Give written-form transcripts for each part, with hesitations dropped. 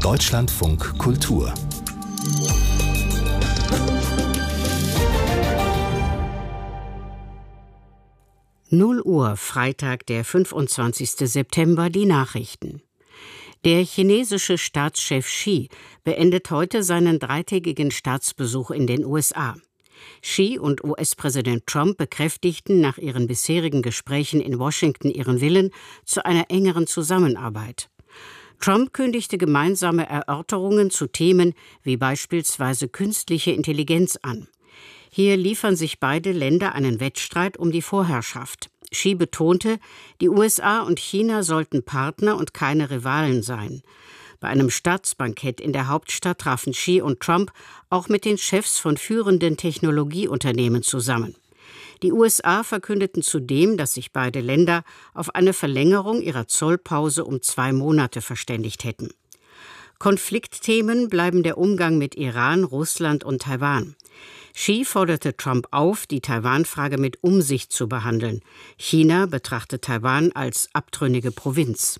Deutschlandfunk Kultur. Uhr, Freitag, der 25. September, die Nachrichten. Der chinesische Staatschef Xi beendet heute seinen dreitägigen Staatsbesuch in den USA. Xi und US-Präsident Trump bekräftigten nach ihren bisherigen Gesprächen in Washington ihren Willen zu einer engeren Zusammenarbeit. Trump kündigte gemeinsame Erörterungen zu Themen wie beispielsweise künstliche Intelligenz an. Hier liefern sich beide Länder einen Wettstreit um die Vorherrschaft. Xi betonte, die USA und China sollten Partner und keine Rivalen sein. Bei einem Staatsbankett in der Hauptstadt trafen Xi und Trump auch mit den Chefs von führenden Technologieunternehmen zusammen. Die USA verkündeten zudem, dass sich beide Länder auf eine Verlängerung ihrer Zollpause um 2 Monate verständigt hätten. Konfliktthemen bleiben der Umgang mit Iran, Russland und Taiwan. Xi forderte Trump auf, die Taiwan-Frage mit Umsicht zu behandeln. China betrachtet Taiwan als abtrünnige Provinz.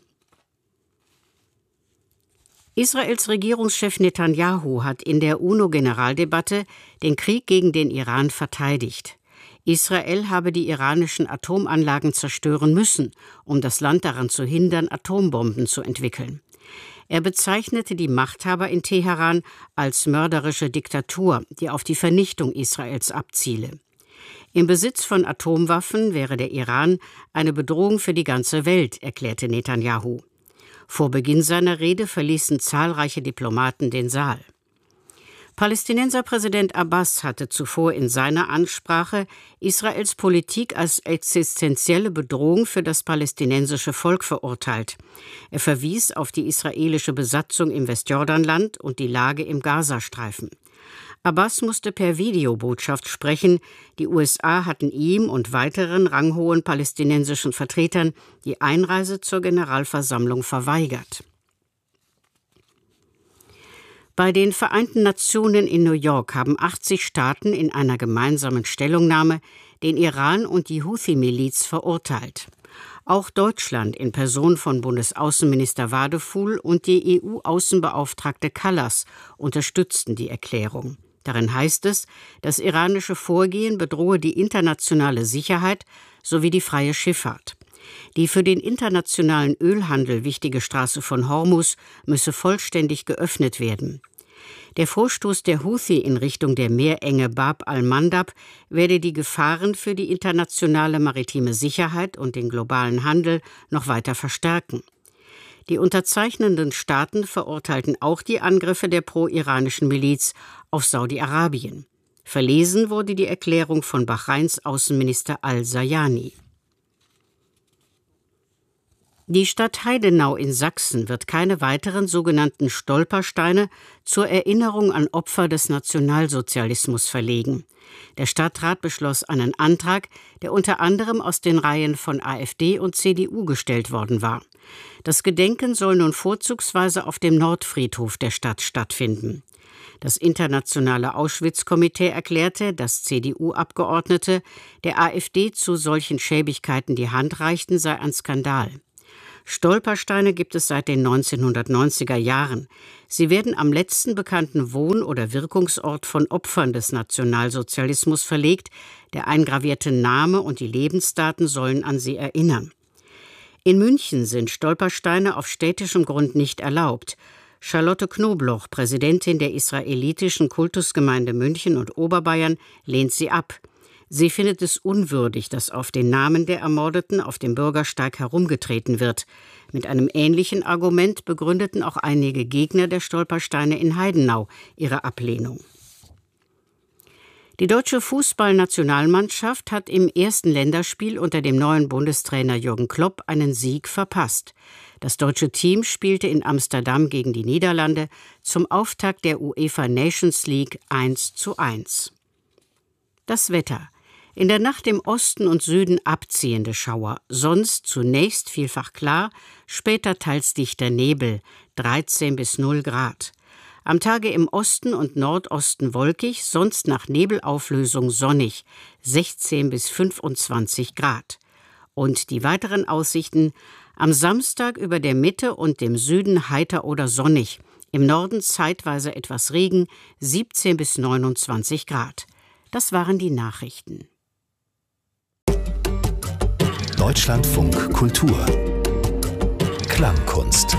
Israels Regierungschef Netanyahu hat in der UNO-Generaldebatte den Krieg gegen den Iran verteidigt. Israel habe die iranischen Atomanlagen zerstören müssen, um das Land daran zu hindern, Atombomben zu entwickeln. Er bezeichnete die Machthaber in Teheran als mörderische Diktatur, die auf die Vernichtung Israels abziele. Im Besitz von Atomwaffen wäre der Iran eine Bedrohung für die ganze Welt, erklärte Netanyahu. Vor Beginn seiner Rede verließen zahlreiche Diplomaten den Saal. Palästinenserpräsident Abbas hatte zuvor in seiner Ansprache Israels Politik als existenzielle Bedrohung für das palästinensische Volk verurteilt. Er verwies auf die israelische Besatzung im Westjordanland und die Lage im Gazastreifen. Abbas musste per Videobotschaft sprechen. Die USA hatten ihm und weiteren ranghohen palästinensischen Vertretern die Einreise zur Generalversammlung verweigert. Bei den Vereinten Nationen in New York haben 80 Staaten in einer gemeinsamen Stellungnahme den Iran und die Houthi-Miliz verurteilt. Auch Deutschland in Person von Bundesaußenminister Wadefuhl und die EU-Außenbeauftragte Kallas unterstützten die Erklärung. Darin heißt es, das iranische Vorgehen bedrohe die internationale Sicherheit sowie die freie Schifffahrt. Die für den internationalen Ölhandel wichtige Straße von Hormuz müsse vollständig geöffnet werden. Der Vorstoß der Houthi in Richtung der Meerenge Bab al-Mandab werde die Gefahren für die internationale maritime Sicherheit und den globalen Handel noch weiter verstärken. Die unterzeichnenden Staaten verurteilten auch die Angriffe der pro-iranischen Miliz auf Saudi-Arabien. Verlesen wurde die Erklärung von Bahrains Außenminister al-Sayani. Die Stadt Heidenau in Sachsen wird keine weiteren sogenannten Stolpersteine zur Erinnerung an Opfer des Nationalsozialismus verlegen. Der Stadtrat beschloss einen Antrag, der unter anderem aus den Reihen von AfD und CDU gestellt worden war. Das Gedenken soll nun vorzugsweise auf dem Nordfriedhof der Stadt stattfinden. Das internationale Auschwitz-Komitee erklärte, dass CDU-Abgeordnete der AfD zu solchen Schäbigkeiten die Hand reichten, sei ein Skandal. Stolpersteine gibt es seit den 1990er Jahren. Sie werden am letzten bekannten Wohn- oder Wirkungsort von Opfern des Nationalsozialismus verlegt. Der eingravierte Name und die Lebensdaten sollen an sie erinnern. In München sind Stolpersteine auf städtischem Grund nicht erlaubt. Charlotte Knobloch, Präsidentin der israelitischen Kultusgemeinde München und Oberbayern, lehnt sie ab. Sie findet es unwürdig, dass auf den Namen der Ermordeten auf dem Bürgersteig herumgetreten wird. Mit einem ähnlichen Argument begründeten auch einige Gegner der Stolpersteine in Heidenau ihre Ablehnung. Die deutsche Fußballnationalmannschaft hat im ersten Länderspiel unter dem neuen Bundestrainer Jürgen Klopp einen Sieg verpasst. Das deutsche Team spielte in Amsterdam gegen die Niederlande zum Auftakt der UEFA Nations League 1:1. Das Wetter. In der Nacht im Osten und Süden abziehende Schauer, sonst zunächst vielfach klar, später teils dichter Nebel, 13 bis 0 Grad. Am Tage im Osten und Nordosten wolkig, sonst nach Nebelauflösung sonnig, 16 bis 25 Grad. Und die weiteren Aussichten: am Samstag über der Mitte und dem Süden heiter oder sonnig, Im Norden zeitweise etwas Regen, 17 bis 29 Grad. Das waren die Nachrichten. Deutschlandfunk Kultur Klangkunst.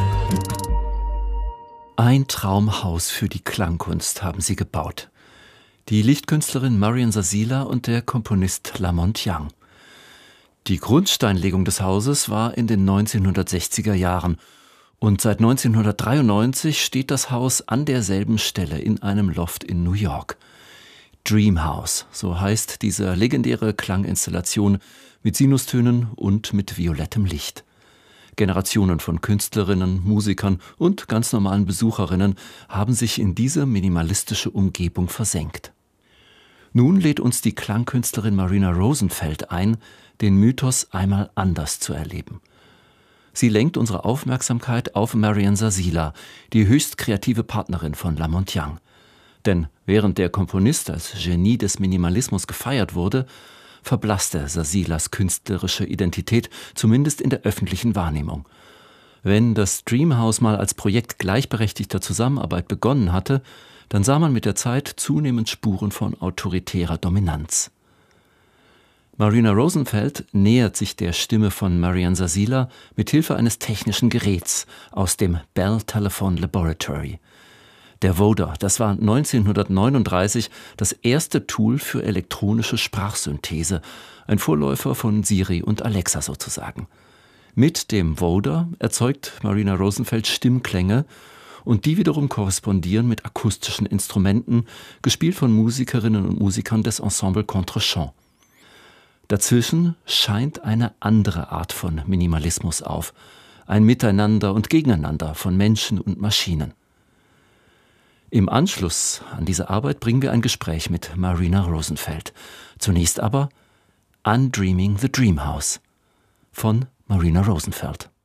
Ein Traumhaus für die Klangkunst haben sie gebaut. Die Lichtkünstlerin Marian Sazila und der Komponist Lamont Young. Die Grundsteinlegung des Hauses war in den 1960er Jahren und seit 1993 steht das Haus an derselben Stelle in einem Loft in New York. Dreamhouse, so heißt diese legendäre Klanginstallation mit Sinustönen und mit violettem Licht. Generationen von Künstlerinnen, Musikern und ganz normalen Besucherinnen haben sich in diese minimalistische Umgebung versenkt. Nun lädt uns die Klangkünstlerin Marina Rosenfeld ein, den Mythos einmal anders zu erleben. Sie lenkt unsere Aufmerksamkeit auf Marian Sazila, die höchst kreative Partnerin von Lamont Young. Denn während der Komponist als Genie des Minimalismus gefeiert wurde, verblasste Sazilas künstlerische Identität, zumindest in der öffentlichen Wahrnehmung. Wenn das Dreamhouse mal als Projekt gleichberechtigter Zusammenarbeit begonnen hatte, dann sah man mit der Zeit zunehmend Spuren von autoritärer Dominanz. Marina Rosenfeld nähert sich der Stimme von Marian Sazila mit Hilfe eines technischen Geräts aus dem Bell Telephone Laboratory. Der Voder, das war 1939 das erste Tool für elektronische Sprachsynthese, ein Vorläufer von Siri und Alexa sozusagen. Mit dem Voder erzeugt Marina Rosenfeld Stimmklänge und die wiederum korrespondieren mit akustischen Instrumenten, gespielt von Musikerinnen und Musikern des Ensemble Contrechamp. Dazwischen scheint eine andere Art von Minimalismus auf, ein Miteinander und Gegeneinander von Menschen und Maschinen. Im Anschluss an diese Arbeit bringen wir ein Gespräch mit Marina Rosenfeld. Zunächst aber Undreaming the Dreamhouse von Marina Rosenfeld.